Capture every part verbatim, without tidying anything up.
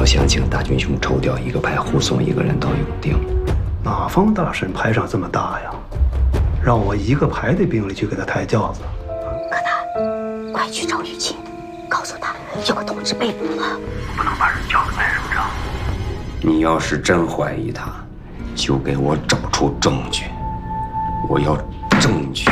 我想请大军兄抽调一个排护送一个人到永定。 哪方大神排场这么大呀？让我一个排的兵力去给他抬轿子。 柯南，快去找雨晴，告诉他有个同志被捕了。 不能把人叫到门上。 你要是真怀疑他，就给我找出证据。我要证据。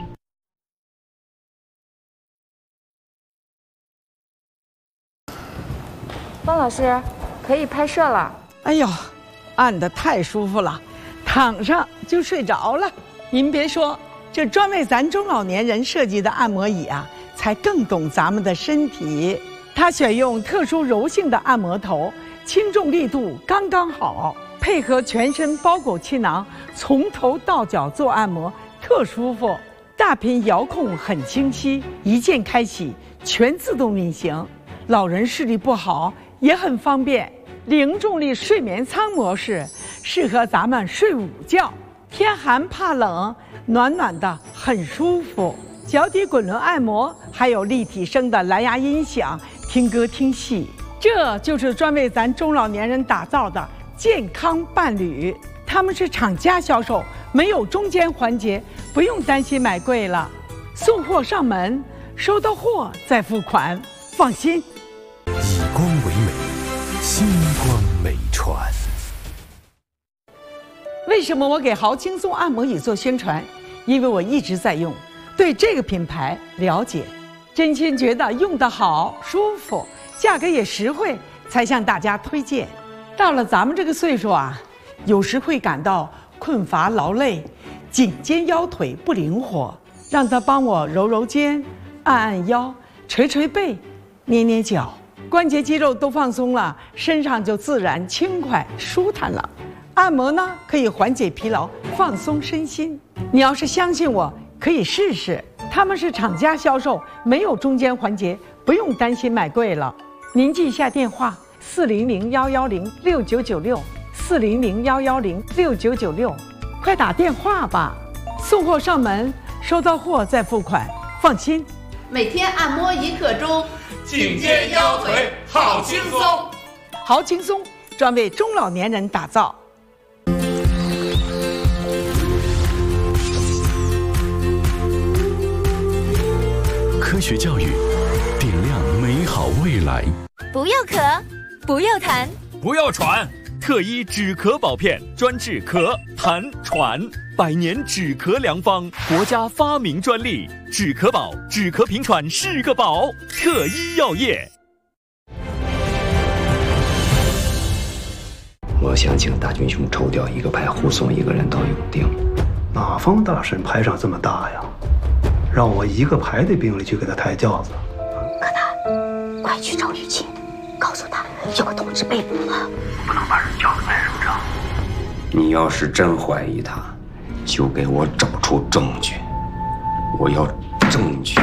方老师，可以拍摄了。 哎呦，按得太舒服了，躺上就睡着了。您别说，这专为咱中老年人设计的按摩椅啊，才更懂咱们的身体。它选用特殊柔性的按摩头，轻重力度刚刚好，配合全身包裹气囊，从头到脚做按摩，特舒服。大屏遥控很清晰，一键开启，全自动运行。老人视力不好也很方便。零重力睡眠舱模式适合咱们睡午觉，天寒怕冷，暖暖的很舒服。脚底滚轮按摩，还有立体声的蓝牙音响，听歌听戏。这就是专为咱中老年人打造的健康伴侣。他们是厂家销售，没有中间环节，不用担心买贵了。送货上门，收到货再付款，放心。 以光为美，星光美传。 为什么我给豪轻松按摩椅做宣传？因为我一直在用，对这个品牌了解，真心觉得用得好、舒服，价格也实惠，才向大家推荐。到了咱们这个岁数啊，有时会感到困乏劳累，颈肩腰腿不灵活，让他帮我揉揉肩、按按腰、捶捶背、捏捏脚，关节肌肉都放松了，身上就自然轻快舒坦了。按摩呢，可以缓解疲劳，放松身心。你要是相信我，可以试试。他们是厂家销售，没有中间环节，不用担心买贵了。您记一下电话：四零零幺幺零六九九六，四零零幺幺零六九九六，快打电话吧。送货上门，收到货再付款，放心。 每天按摩一刻钟，颈肩腰腿好轻松， 好轻松，专为中老年人打造。 科学教育，点亮美好未来。 不要咳，不要痰， 不要喘。特一止咳宝片专治咳、痰、喘，百年止咳良方，国家发明专利。止咳宝，止咳平喘是个宝。特一药业。 我想请大军兄抽调一个排护送一个人到永定。 哪方大神排场这么大呀？让我一个排的兵力去给他抬轿子。 柯南，快去找雨晴，告诉他有个同志被捕了。 不能把人叫到门上。 你要是真怀疑他，就给我找出证据。我要证据。